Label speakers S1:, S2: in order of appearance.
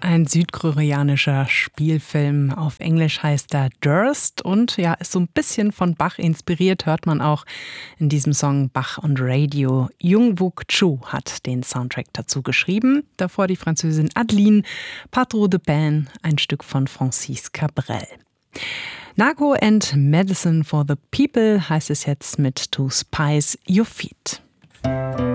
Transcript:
S1: Ein südkoreanischer Spielfilm. Auf Englisch heißt er Durst und ja, ist so ein bisschen von Bach inspiriert, hört man auch in diesem Song Bach und Radio. Jung-Wook Cho hat den Soundtrack dazu geschrieben. Davor die Französin Adeline, Patro de Pin, ein Stück von Francis Cabrel. Narco and Medicine for the People heißt es jetzt mit To Spice Your Feet.